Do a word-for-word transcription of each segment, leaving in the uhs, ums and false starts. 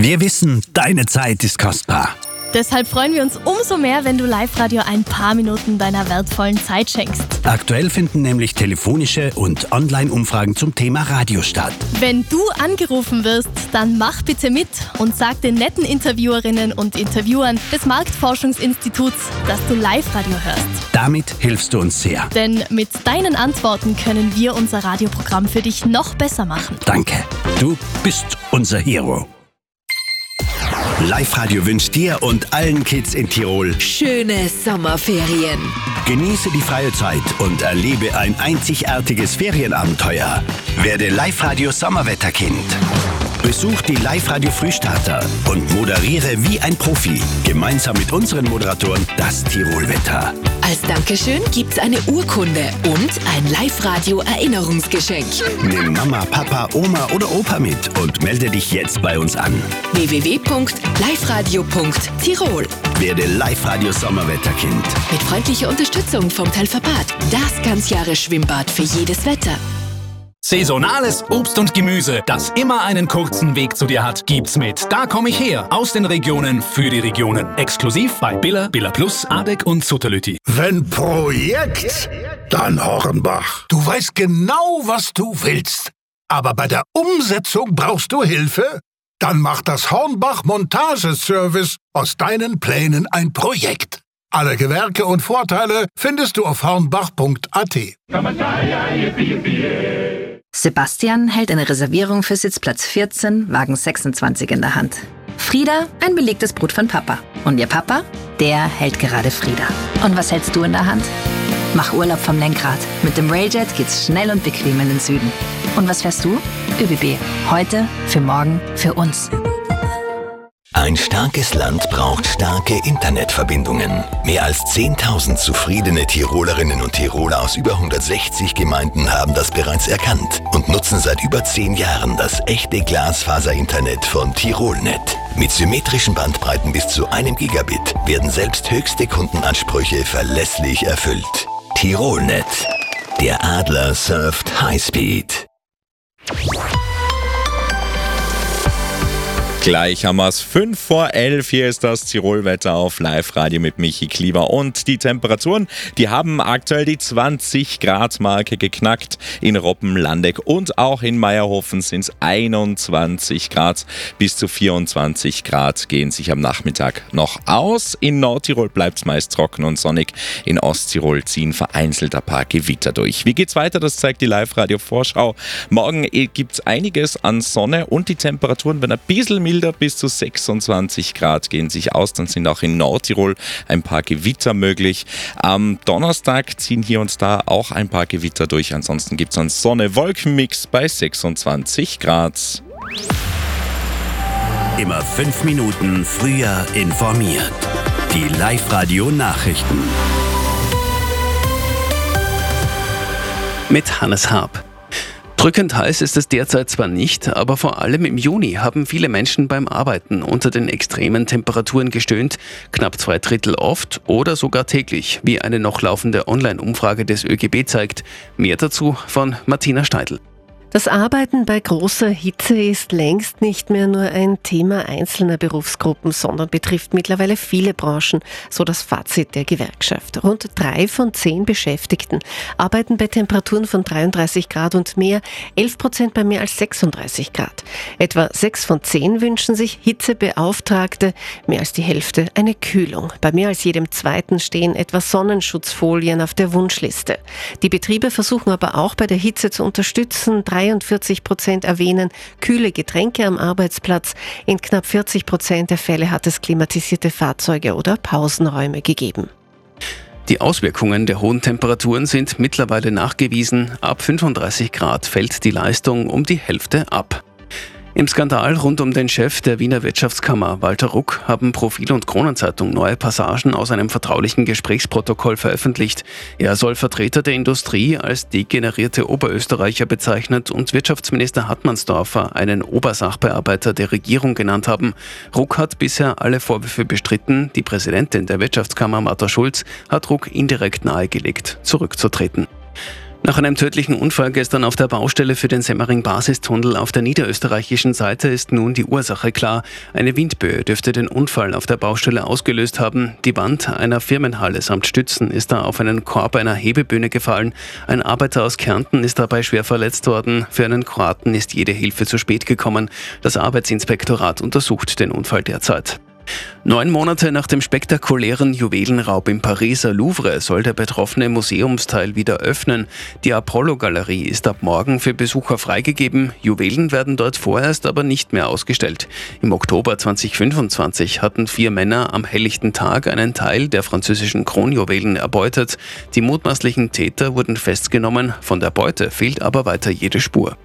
Wir wissen, deine Zeit ist kostbar. Deshalb freuen wir uns umso mehr, wenn du Live-Radio ein paar Minuten deiner wertvollen Zeit schenkst. Aktuell finden nämlich telefonische und Online-Umfragen zum Thema Radio statt. Wenn du angerufen wirst, dann mach bitte mit und sag den netten Interviewerinnen und Interviewern des Marktforschungsinstituts, dass du Live-Radio hörst. Damit hilfst du uns sehr. Denn mit deinen Antworten können wir unser Radioprogramm für dich noch besser machen. Danke. Du bist unser Hero. Live-Radio wünscht dir und allen Kids in Tirol schöne Sommerferien. Genieße die freie Zeit und erlebe ein einzigartiges Ferienabenteuer. Werde Live-Radio Sommerwetterkind. Besuch die Live-Radio Frühstarter und moderiere wie ein Profi, gemeinsam mit unseren Moderatoren, das Tirolwetter. Als Dankeschön gibt's eine Urkunde und ein Live-Radio-Erinnerungsgeschenk. Nimm Mama, Papa, Oma oder Opa mit und melde dich jetzt bei uns an. w w w punkt live radio punkt tirol. Werde Live-Radio Sommerwetterkind. Mit freundlicher Unterstützung vom Telferbad. Das Ganzjahres-Schwimmbad für jedes Wetter. Saisonales Obst und Gemüse, das immer einen kurzen Weg zu dir hat, gibt's mit Da komm ich her, aus den Regionen für die Regionen. Exklusiv bei Billa, Billa Plus, Adek und Sutterlütti. Wenn Projekt, dann Hornbach. Du weißt genau, was du willst. Aber bei der Umsetzung brauchst du Hilfe? Dann macht das Hornbach Montageservice aus deinen Plänen ein Projekt. Alle Gewerke und Vorteile findest du auf hornbach punkt a t. Sebastian hält eine Reservierung für Sitzplatz vierzehn, Wagen sechsundzwanzig in der Hand. Frieda ein belegtes Brot von Papa. Und ihr Papa, der hält gerade Frieda. Und was hältst du in der Hand? Mach Urlaub vom Lenkrad. Mit dem Railjet geht's schnell und bequem in den Süden. Und was fährst du? ÖBB. Heute, für morgen, für uns. Ein starkes Land braucht starke Internetverbindungen. Mehr als zehntausend zufriedene Tirolerinnen und Tiroler aus über hundertsechzig Gemeinden haben das bereits erkannt und nutzen seit über zehn Jahren das echte Glasfaser-Internet von Tirolnet. Mit symmetrischen Bandbreiten bis zu einem Gigabit werden selbst höchste Kundenansprüche verlässlich erfüllt. Tirolnet. Der Adler surft Highspeed. Gleich haben wir es fünf vor elf. Hier ist das Tirolwetter auf Live-Radio mit Michi Klieber. Und die Temperaturen, die haben aktuell die zwanzig Grad Marke geknackt. In Roppen, Landeck und auch in Meierhofen sind es einundzwanzig Grad. Bis zu vierundzwanzig Grad gehen sich am Nachmittag noch aus. In Nordtirol bleibt es meist trocken und sonnig. In Osttirol ziehen vereinzelt ein paar Gewitter durch. Wie geht's weiter? Das zeigt die Live-Radio-Vorschau. Morgen gibt es einiges an Sonne und die Temperaturen werden ein bisschen milder. Bis zu sechsundzwanzig Grad gehen sich aus. Dann sind auch in Nordtirol ein paar Gewitter möglich. Am Donnerstag ziehen hier und da auch ein paar Gewitter durch. Ansonsten gibt es einen Sonne-Wolken-Mix bei sechsundzwanzig Grad. Immer fünf Minuten früher informiert. Die Live-Radio-Nachrichten. Mit Hannes Haab. Drückend heiß ist es derzeit zwar nicht, aber vor allem im Juni haben viele Menschen beim Arbeiten unter den extremen Temperaturen gestöhnt, knapp zwei Drittel oft oder sogar täglich, wie eine noch laufende Online-Umfrage des ÖGB zeigt. Mehr dazu von Martina Steidl. Das Arbeiten bei großer Hitze ist längst nicht mehr nur ein Thema einzelner Berufsgruppen, sondern betrifft mittlerweile viele Branchen, so das Fazit der Gewerkschaft. Rund drei von zehn Beschäftigten arbeiten bei Temperaturen von dreiunddreißig Grad und mehr, elf Prozent bei mehr als sechsunddreißig Grad. Etwa sechs von zehn wünschen sich Hitzebeauftragte, mehr als die Hälfte eine Kühlung. Bei mehr als jedem Zweiten stehen etwa Sonnenschutzfolien auf der Wunschliste. Die Betriebe versuchen aber auch bei der Hitze zu unterstützen. dreiundvierzig Prozent erwähnen kühle Getränke am Arbeitsplatz. In knapp vierzig Prozent der Fälle hat es klimatisierte Fahrzeuge oder Pausenräume gegeben. Die Auswirkungen der hohen Temperaturen sind mittlerweile nachgewiesen. Ab fünfunddreißig Grad fällt die Leistung um die Hälfte ab. Im Skandal rund um den Chef der Wiener Wirtschaftskammer, Walter Ruck, haben Profil und Kronenzeitung neue Passagen aus einem vertraulichen Gesprächsprotokoll veröffentlicht. Er soll Vertreter der Industrie als degenerierte Oberösterreicher bezeichnet und Wirtschaftsminister Hartmannsdorfer einen Obersachbearbeiter der Regierung genannt haben. Ruck hat bisher alle Vorwürfe bestritten. Die Präsidentin der Wirtschaftskammer, Martha Schulz, hat Ruck indirekt nahegelegt, zurückzutreten. Nach einem tödlichen Unfall gestern auf der Baustelle für den Semmering-Basistunnel auf der niederösterreichischen Seite ist nun die Ursache klar. Eine Windböe dürfte den Unfall auf der Baustelle ausgelöst haben. Die Wand einer Firmenhalle samt Stützen ist da auf einen Korb einer Hebebühne gefallen. Ein Arbeiter aus Kärnten ist dabei schwer verletzt worden. Für einen Kroaten ist jede Hilfe zu spät gekommen. Das Arbeitsinspektorat untersucht den Unfall derzeit. Neun Monate nach dem spektakulären Juwelenraub im Pariser Louvre soll der betroffene Museumsteil wieder öffnen. Die Apollo-Galerie ist ab morgen für Besucher freigegeben. Juwelen werden dort vorerst aber nicht mehr ausgestellt. Im Oktober zweitausendfünfundzwanzig hatten vier Männer am helllichten Tag einen Teil der französischen Kronjuwelen erbeutet. Die mutmaßlichen Täter wurden festgenommen. Von der Beute fehlt aber weiter jede Spur.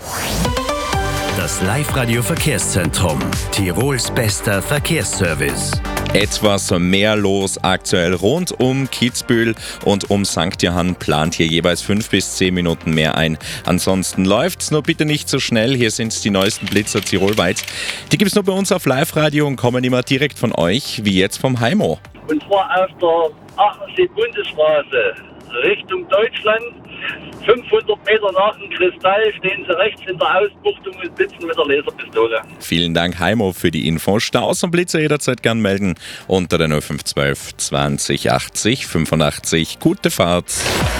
Das Live-Radio-Verkehrszentrum. Tirols bester Verkehrsservice. Etwas mehr los aktuell rund um Kitzbühel und um Sankt Johann plant hier jeweils fünf bis zehn Minuten mehr ein. Ansonsten läuft's, nur bitte nicht so schnell. Hier sind die neuesten Blitzer tirolweit. Die gibt's nur bei uns auf Live-Radio und kommen immer direkt von euch, wie jetzt vom Heimo. Und zwar auf der Achensee-Bundesstraße Richtung Deutschland. fünfhundert Meter nach dem Kristall stehen sie rechts in der Ausbuchtung und blitzen mit der Laserpistole. Vielen Dank, Heimo, für die Info. Staus und Blitzer jederzeit gern melden unter der null fünf zwölf zwanzig achtzig fünfundachtzig. Gute Fahrt.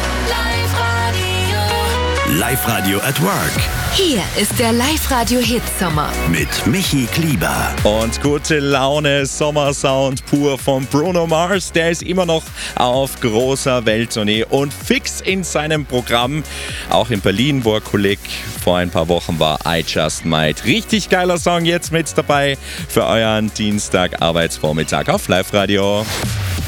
Live-Radio at Work. Hier ist der Live-Radio-Hit-Sommer mit Michi Klieber. Und gute Laune, Sommersound pur von Bruno Mars. Der ist immer noch auf großer Welttournee und fix in seinem Programm. Auch in Berlin, wo er Kolleg vor ein paar Wochen war, I Just Might. Richtig geiler Song jetzt mit dabei für euren Dienstag Arbeitsvormittag auf Live-Radio.